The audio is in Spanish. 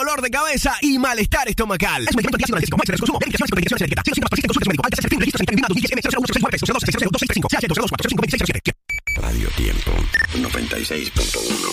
dolor de cabeza y malestar estomacal. Radio Tiempo 96.1